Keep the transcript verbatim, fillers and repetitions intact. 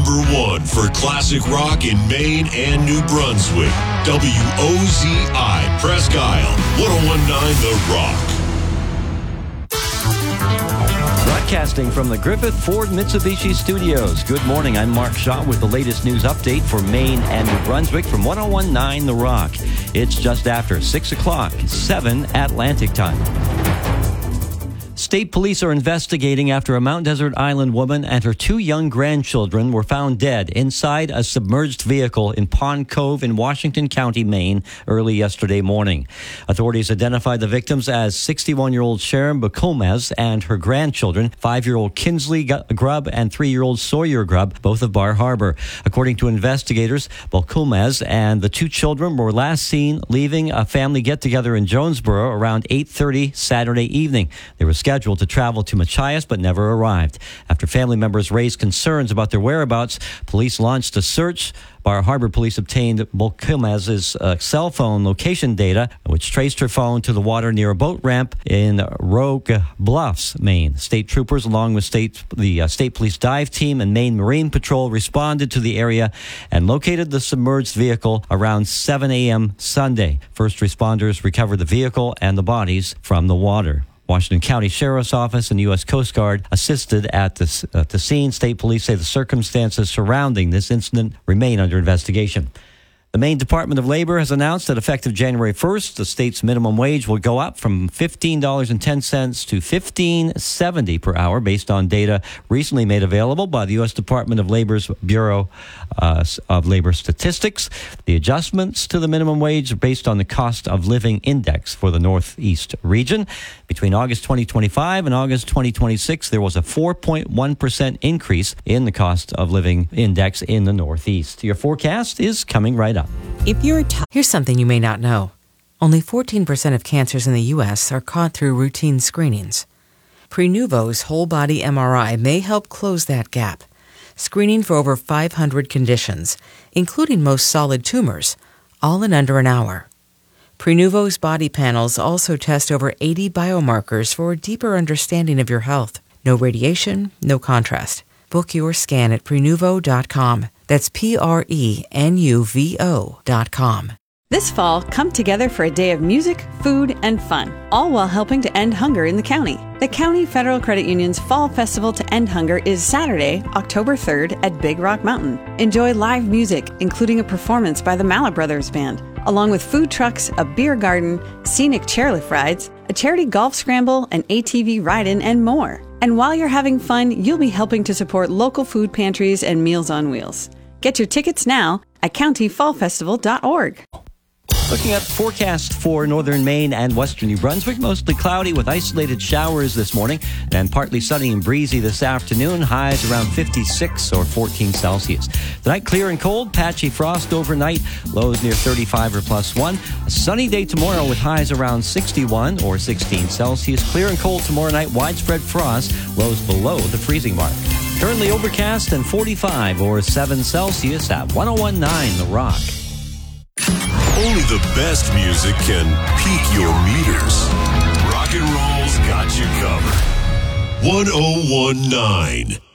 number one for classic rock in Maine and New Brunswick. W O Z I Presque Isle, ten nineteen The Rock. Broadcasting from the Griffith Ford Mitsubishi Studios. Good morning, I'm Mark Shaw with the latest news update for Maine and New Brunswick from ten nineteen The Rock. It's just after six o'clock, seven Atlantic time. State police are investigating after a Mount Desert Island woman and her two young grandchildren were found dead inside a submerged vehicle in Pond Cove in Washington County, Maine, early yesterday morning. Authorities identified the victims as sixty-one-year-old Sharon Bokomez and her grandchildren, five-year-old Kinsley Grubb and three-year-old Sawyer Grubb, both of Bar Harbor. According to investigators, Bokomez and the two children were last seen leaving a family get-together in Jonesboro around eight thirty Saturday evening. They were scheduled to travel to Machias but never arrived. After family members raised concerns about their whereabouts, police launched a search. Bar Harbor police obtained Bokomez's uh, cell phone location data, which traced her phone to the water near a boat ramp in Rogue Bluffs, Maine. State troopers, along with state the uh, state police dive team and Maine Marine Patrol, responded to the area and located the submerged vehicle around seven a.m. Sunday. First responders recovered the vehicle and the bodies from the water. Washington County Sheriff's Office and U S Coast Guard assisted at the, at the scene. State police say the circumstances surrounding this incident remain under investigation. The Maine Department of Labor has announced that effective January first, the state's minimum wage will go up from fifteen dollars and ten cents to fifteen dollars and seventy cents per hour based on data recently made available by the U S Department of Labor's Bureau uh, of Labor Statistics. The adjustments to the minimum wage are based on the cost of living index for the Northeast region. Between August twenty twenty-five and August twenty twenty-six, there was a four point one percent increase in the cost of living index in the Northeast. Your forecast is coming right up. If you're t- Here's something you may not know. Only fourteen percent of cancers in the U S are caught through routine screenings. Prenuvo's whole-body M R I may help close that gap, screening for over five hundred conditions, including most solid tumors, all in under an hour. Prenuvo's body panels also test over eighty biomarkers for a deeper understanding of your health. No radiation, no contrast. Book your scan at Prenuvo dot com. That's P R E N U V O dot com. This fall, come together for a day of music, food, and fun, all while helping to end hunger in the county. The County Federal Credit Union's Fall Festival to End Hunger is Saturday, October third at Big Rock Mountain. Enjoy live music, including a performance by the Mala Brothers Band, along with food trucks, a beer garden, scenic chairlift rides, a charity golf scramble, an A T V ride-in, and more. And while you're having fun, you'll be helping to support local food pantries and Meals on Wheels. Get your tickets now at county fall festival dot org. Looking at the forecast for northern Maine and western New Brunswick, mostly cloudy with isolated showers this morning and partly sunny and breezy this afternoon. Highs around fifty-six or fourteen Celsius. Tonight, clear and cold, patchy frost overnight, lows near thirty-five or plus one. A sunny day tomorrow with highs around sixty-one or sixteen Celsius. Clear and cold tomorrow night, widespread frost, lows below the freezing mark. Currently overcast and forty-five or seven Celsius at ten nineteen The Rock. Only the best music can peak your meters. Rock and roll's got you covered. ten nineteen